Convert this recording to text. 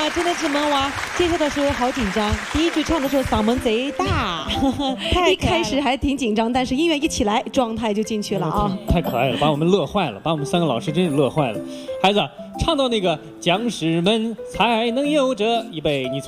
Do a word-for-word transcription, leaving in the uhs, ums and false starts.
了，真的是萌娃。接下的时候好紧张，第一句唱的时候嗓门贼大， 一开始还挺紧张，但是音乐一起来，状态就进去了啊！ 太可爱了，把我们乐坏了，把我们三个老师真是乐坏了。孩子，唱到那个将士们才能有这一杯，你。